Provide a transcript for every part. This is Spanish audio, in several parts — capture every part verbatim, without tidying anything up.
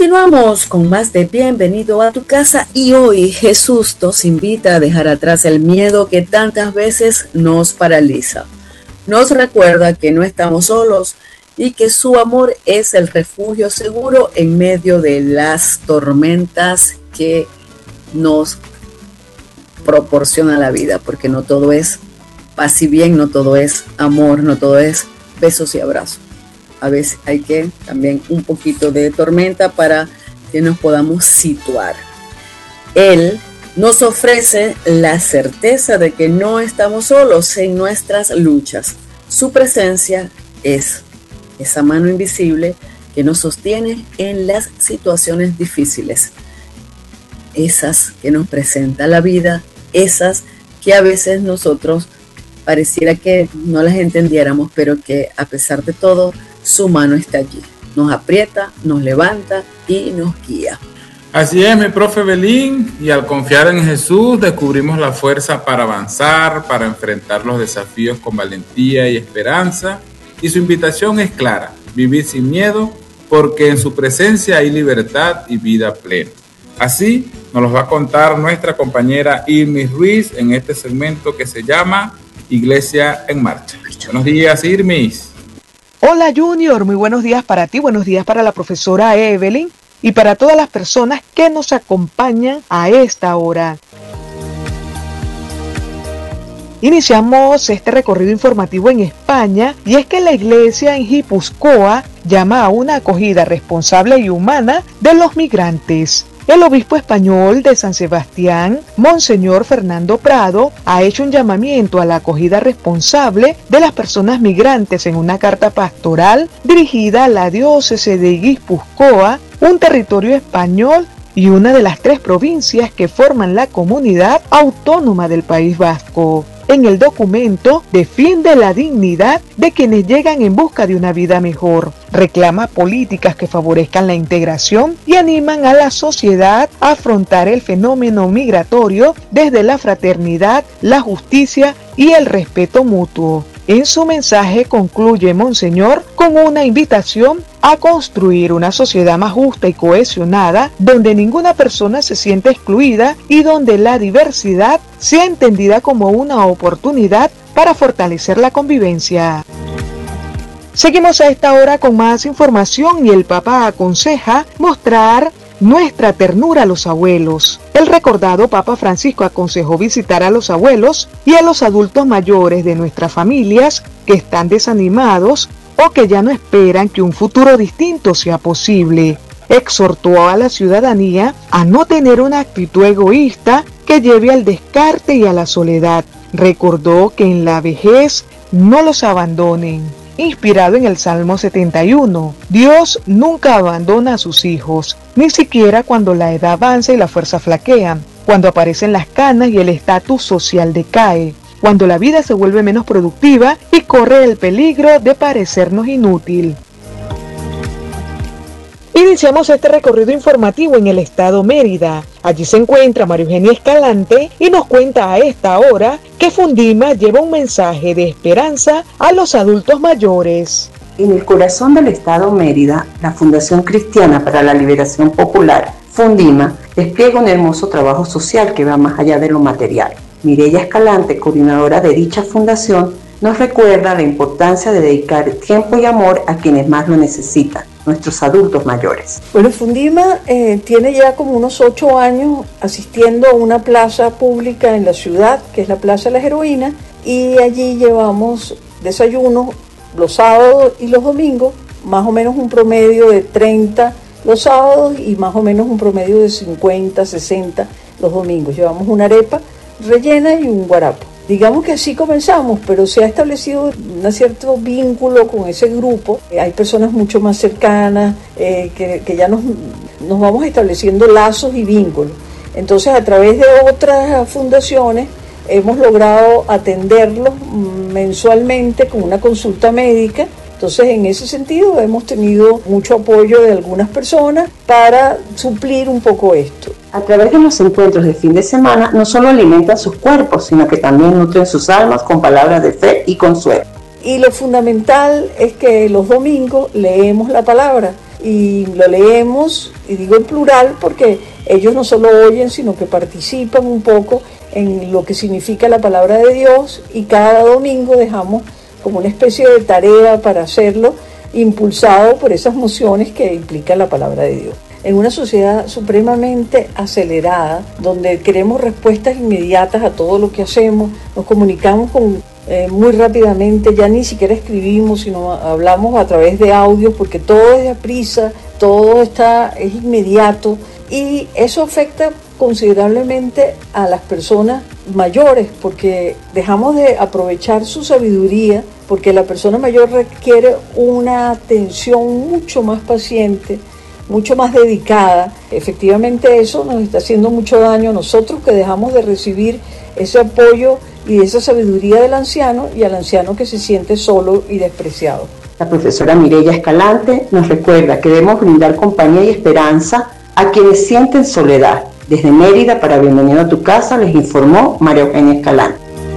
Continuamos con más de Bienvenido a tu casa y hoy Jesús nos invita a dejar atrás el miedo que tantas veces nos paraliza. Nos recuerda que no estamos solos y que su amor es el refugio seguro en medio de las tormentas que nos proporciona la vida, porque no todo es paz y bien, no todo es amor, no todo es besos y abrazos. A veces hay que también un poquito de tormenta para que nos podamos situar. Él nos ofrece la certeza de que no estamos solos en nuestras luchas. Su presencia es esa mano invisible que nos sostiene en las situaciones difíciles. Esas que nos presenta la vida, esas que a veces nosotros pareciera que no las entendiéramos, pero que a pesar de todo, su mano está allí, nos aprieta, nos levanta y nos guía. Así es, mi profe Belín, y al confiar en Jesús descubrimos la fuerza para avanzar, para enfrentar los desafíos con valentía y esperanza, y su invitación es clara: vivir sin miedo, porque en su presencia hay libertad y vida plena. Así nos los va a contar nuestra compañera Irmis Ruiz en este segmento que se llama Iglesia en Marcha. Buenos días, Irmis. Hola Junior, muy buenos días para ti, buenos días para la profesora Evelyn y para todas las personas que nos acompañan a esta hora. Iniciamos este recorrido informativo en España y es que la iglesia en Guipúzcoa llama a una acogida responsable y humana de los migrantes. El obispo español de San Sebastián, Monseñor Fernando Prado, ha hecho un llamamiento a la acogida responsable de las personas migrantes en una carta pastoral dirigida a la diócesis de Guipúzcoa, un territorio español y una de las tres provincias que forman la comunidad autónoma del País Vasco. En el documento defiende la dignidad de quienes llegan en busca de una vida mejor, reclama políticas que favorezcan la integración y animan a la sociedad a afrontar el fenómeno migratorio desde la fraternidad, la justicia y el respeto mutuo. En su mensaje concluye Monseñor con una invitación a construir una sociedad más justa y cohesionada, donde ninguna persona se sienta excluida y donde la diversidad sea entendida como una oportunidad para fortalecer la convivencia. Seguimos a esta hora con más información y el Papa aconseja mostrar nuestra ternura a los abuelos. El recordado Papa Francisco aconsejó visitar a los abuelos y a los adultos mayores de nuestras familias que están desanimados o que ya no esperan que un futuro distinto sea posible. Exhortó a la ciudadanía a no tener una actitud egoísta que lleve al descarte y a la soledad. Recordó que en la vejez no los abandonen. Inspirado en el Salmo setenta y uno, Dios nunca abandona a sus hijos, ni siquiera cuando la edad avanza y la fuerza flaquean, cuando aparecen las canas y el estatus social decae, cuando la vida se vuelve menos productiva y corre el peligro de parecernos inútil. Iniciamos este recorrido informativo en el estado Mérida. Allí se encuentra María Eugenia Escalante y nos cuenta a esta hora que Fundima lleva un mensaje de esperanza a los adultos mayores. En el corazón del estado Mérida, la Fundación Cristiana para la Liberación Popular, Fundima, despliega un hermoso trabajo social que va más allá de lo material. Mireya Escalante, coordinadora de dicha fundación, nos recuerda la importancia de dedicar tiempo y amor a quienes más lo necesitan, nuestros adultos mayores. Bueno, Fundima eh, tiene ya como unos ocho años asistiendo a una plaza pública en la ciudad, que es la Plaza de las Heroínas, y allí llevamos desayunos los sábados y los domingos, más o menos un promedio de treinta los sábados y más o menos un promedio de cincuenta, sesenta los domingos. Llevamos una arepa rellena y un guarapo. Digamos que así comenzamos, pero se ha establecido un cierto vínculo con ese grupo. Hay personas mucho más cercanas, eh, que, que ya nos, nos vamos estableciendo lazos y vínculos. Entonces, a través de otras fundaciones, hemos logrado atenderlos mensualmente con una consulta médica. Entonces, en ese sentido, hemos tenido mucho apoyo de algunas personas para suplir un poco esto. A través de los encuentros de fin de semana, no solo alimentan sus cuerpos, sino que también nutren sus almas con palabras de fe y consuelo. Y lo fundamental es que los domingos leemos la palabra. y lo leemos, y digo en plural porque ellos no solo oyen, sino que participan un poco en lo que significa la palabra de Dios, y cada domingo dejamos como una especie de tarea para hacerlo, impulsado por esas emociones que implica la palabra de Dios. En una sociedad supremamente acelerada, donde queremos respuestas inmediatas a todo lo que hacemos, nos comunicamos con, eh, muy rápidamente, ya ni siquiera escribimos, sino hablamos a través de audio, porque todo es de prisa, todo está, es inmediato, y eso afecta considerablemente a las personas mayores, porque dejamos de aprovechar su sabiduría, porque la persona mayor requiere una atención mucho más paciente, mucho más dedicada. Efectivamente eso nos está haciendo mucho daño a nosotros, que dejamos de recibir ese apoyo y esa sabiduría del anciano, y al anciano que se siente solo y despreciado. La profesora Mireya Escalante nos recuerda que debemos brindar compañía y esperanza a quienes sienten soledad. Desde Mérida, para Bienvenido a tu Casa, les informó María Eugenia Escalante.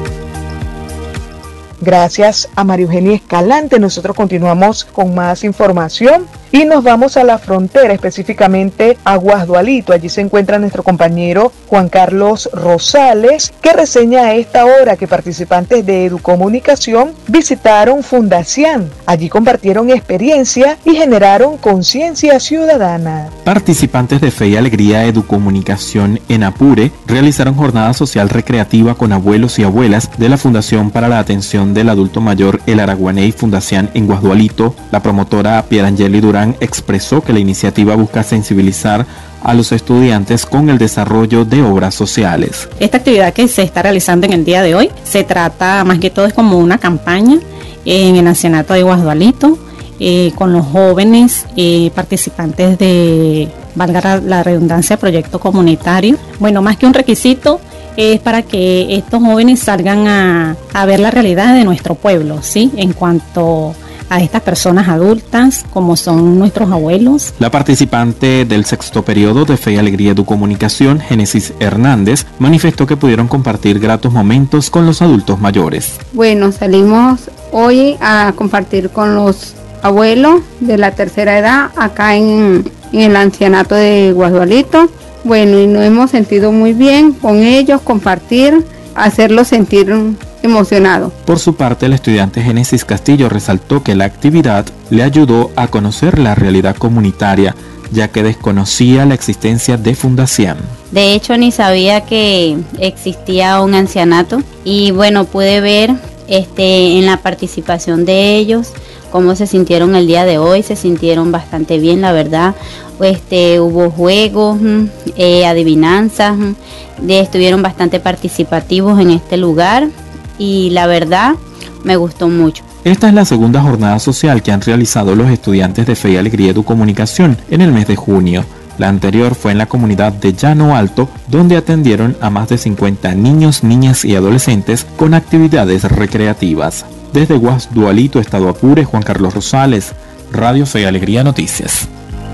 Gracias a María Eugenia Escalante. Nosotros continuamos con más información y nos vamos a la frontera, específicamente a Guasdualito. Allí se encuentra nuestro compañero Juan Carlos Rosales, que reseña a esta hora que participantes de Educomunicación visitaron Fundación. Allí compartieron experiencia y generaron conciencia ciudadana. Participantes de Fe y Alegría Educomunicación en Apure realizaron jornada social recreativa con abuelos y abuelas de la Fundación para la Atención del Adulto Mayor El Araguaney Fundación en Guasdualito. La promotora Pierangeli Durán expresó que la iniciativa busca sensibilizar a los estudiantes con el desarrollo de obras sociales. Esta actividad que se está realizando en el día de hoy se trata más que todo es como una campaña en el ancianato de Guasdualito eh, con los jóvenes eh, participantes de, valga la redundancia, proyecto comunitario. Bueno, más que un requisito, es para que estos jóvenes salgan a, a ver la realidad de nuestro pueblo, ¿sí? En cuanto a estas personas adultas, como son nuestros abuelos. La participante del sexto periodo de Fe y Alegría Educomunicación, Génesis Hernández, manifestó que pudieron compartir gratos momentos con los adultos mayores. Bueno, salimos hoy a compartir con los abuelos de la tercera edad acá en, en el ancianato de Guasdualito. Bueno, y nos hemos sentido muy bien con ellos, compartir, hacerlos sentir emocionados. Por su parte, el estudiante Génesis Castillo resaltó que la actividad le ayudó a conocer la realidad comunitaria, ya que desconocía la existencia de Fundación. De hecho, ni sabía que existía un ancianato, y bueno, pude ver este, en la participación de ellos cómo se sintieron el día de hoy. Se sintieron bastante bien, la verdad. Este, hubo juegos, eh, adivinanzas, de, estuvieron bastante participativos en este lugar, y la verdad me gustó mucho. Esta es la segunda jornada social que han realizado los estudiantes de Fe y Alegría Educomunicación en el mes de junio. La anterior fue en la comunidad de Llano Alto, donde atendieron a más de cincuenta niños, niñas y adolescentes con actividades recreativas. Desde Guasdualito, Estado Apure, Juan Carlos Rosales, Radio Fe y Alegría Noticias.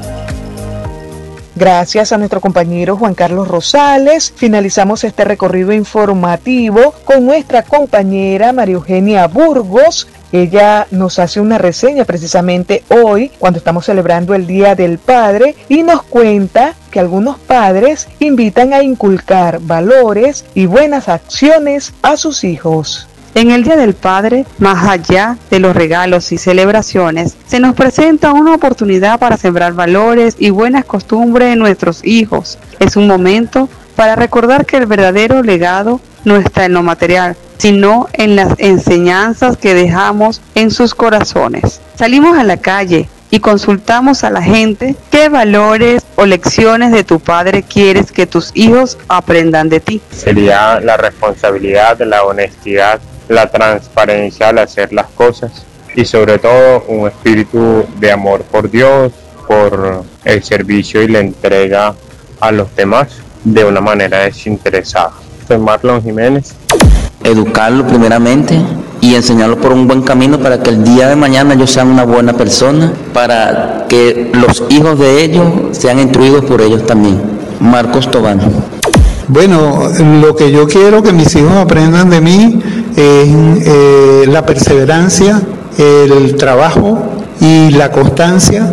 Gracias a nuestro compañero Juan Carlos Rosales, finalizamos este recorrido informativo con nuestra compañera María Eugenia Burgos. Ella nos hace una reseña precisamente hoy, cuando estamos celebrando el Día del Padre, y nos cuenta que algunos padres invitan a inculcar valores y buenas acciones a sus hijos. En el Día del Padre, más allá de los regalos y celebraciones, se nos presenta una oportunidad para sembrar valores y buenas costumbres en nuestros hijos. Es un momento para recordar que el verdadero legado no está en lo material, sino en las enseñanzas que dejamos en sus corazones. Salimos a la calle y consultamos a la gente qué valores o lecciones de tu padre quieres que tus hijos aprendan de ti. Sería la responsabilidad, la honestidad, la transparencia al hacer las cosas, y sobre todo un espíritu de amor por Dios, por el servicio y la entrega a los demás de una manera desinteresada. Soy Marlon Jiménez. Educarlo primeramente y enseñarlo por un buen camino para que el día de mañana ellos sean una buena persona, para que los hijos de ellos sean instruidos por ellos también. Marcos Tobán. Bueno, lo que yo quiero que mis hijos aprendan de mí es eh, la perseverancia, el trabajo y la constancia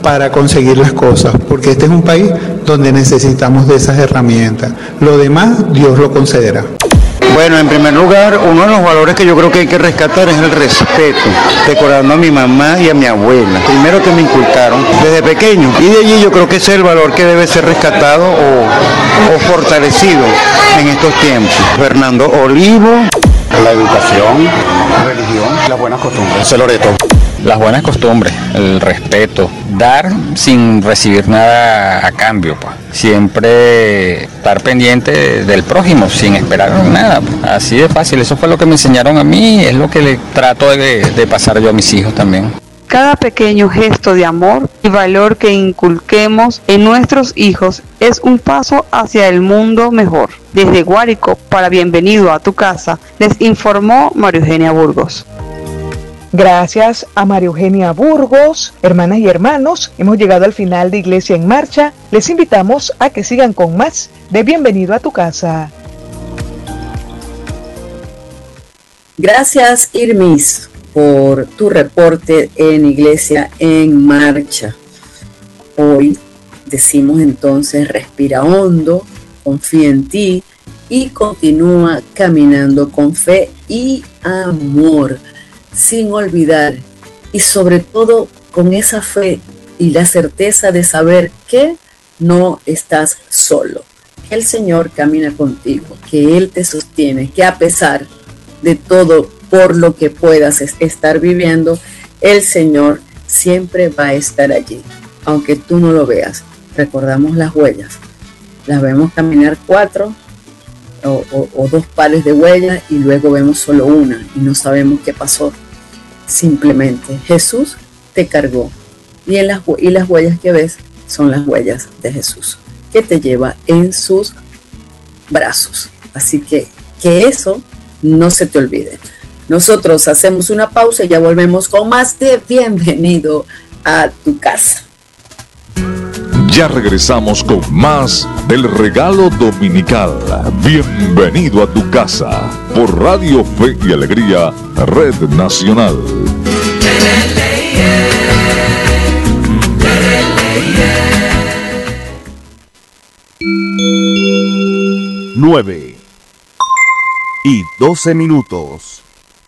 para conseguir las cosas, porque este es un país donde necesitamos de esas herramientas. Lo demás, Dios lo concederá. Bueno, en primer lugar, uno de los valores que yo creo que hay que rescatar es el respeto, recordando a mi mamá y a mi abuela, primero que me inculcaron desde pequeño, y de allí yo creo que ese es el valor que debe ser rescatado o, o fortalecido en estos tiempos. Fernando Olivo. La educación, la religión, las buenas costumbres. Loreto. Las buenas costumbres, el respeto, dar sin recibir nada a cambio, pues. Siempre estar pendiente del prójimo sin esperar nada, pues. Así de fácil, eso fue lo que me enseñaron a mí, es lo que le trato de, de pasar yo a mis hijos también. Cada pequeño gesto de amor y valor que inculquemos en nuestros hijos es un paso hacia el mundo mejor. Desde Guárico, para Bienvenido a tu Casa, les informó María Eugenia Burgos. Gracias a María Eugenia Burgos. Hermanas y hermanos, hemos llegado al final de Iglesia en Marcha. Les invitamos a que sigan con más de Bienvenido a tu Casa. Gracias, Irmis, por tu reporte en Iglesia en Marcha. Hoy decimos entonces, respira hondo, confía en ti y continúa caminando con fe y amor, sin olvidar, y sobre todo con esa fe y la certeza de saber que no estás solo, que el Señor camina contigo, que Él te sostiene, que a pesar de todo por lo que puedas estar viviendo, el Señor siempre va a estar allí, aunque tú no lo veas. Recordamos las huellas, las vemos caminar cuatro o, o, o dos pares de huellas y luego vemos solo una y no sabemos qué pasó. Simplemente Jesús te cargó y, en las, y las huellas que ves son las huellas de Jesús, que te lleva en sus brazos. Así que que eso no se te olvide. Nosotros hacemos una pausa y ya volvemos con más de Bienvenido a tu Casa. Ya regresamos con más del regalo dominical. Bienvenido a tu casa por Radio Fe y Alegría, Red Nacional. Nueve y doce minutos.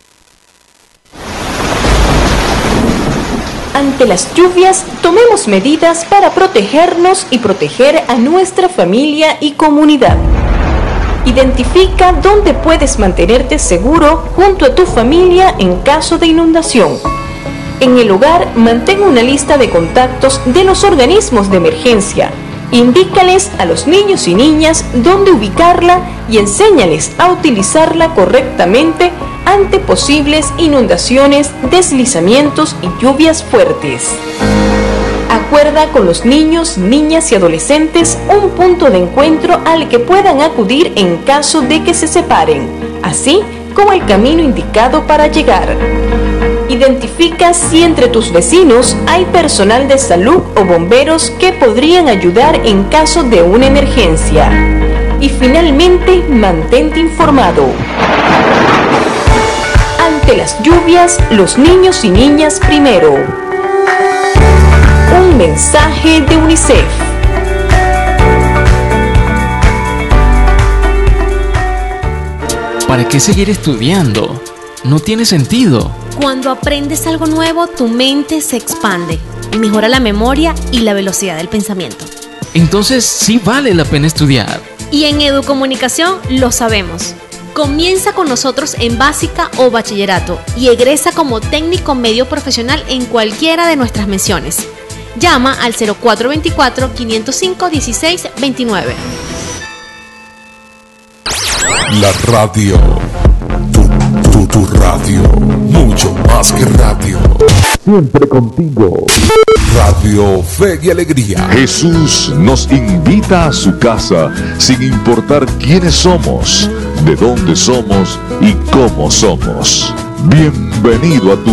Ante las lluvias, tomemos medidas para protegernos y proteger a nuestra familia y comunidad. Identifica dónde puedes mantenerte seguro junto a tu familia en caso de inundación. En el hogar, mantén una lista de contactos de los organismos de emergencia. Indícales a los niños y niñas dónde ubicarla y enséñales a utilizarla correctamente ante posibles inundaciones, deslizamientos y lluvias fuertes. Acuerda con los niños, niñas y adolescentes un punto de encuentro al que puedan acudir en caso de que se separen, así como el camino indicado para llegar. Identifica si entre tus vecinos hay personal de salud o bomberos que podrían ayudar en caso de una emergencia. Y finalmente, mantente informado. Ante las lluvias, los niños y niñas primero. Un mensaje de UNICEF. ¿Para qué seguir estudiando? No tiene sentido. Cuando aprendes algo nuevo, tu mente se expande, mejora la memoria y la velocidad del pensamiento. Entonces sí vale la pena estudiar. Y en Educomunicación lo sabemos. Comienza con nosotros en básica o bachillerato y egresa como técnico medio profesional en cualquiera de nuestras menciones. Llama al cero cuatro dos cuatro, cinco cero cinco, uno seis dos nueve. La radio. Tu, tu, tu radio. Mucho más que radio. Siempre contigo. Radio Fe y Alegría. Jesús nos invita a su casa sin importar quiénes somos, de dónde somos y cómo somos. Bienvenido a tu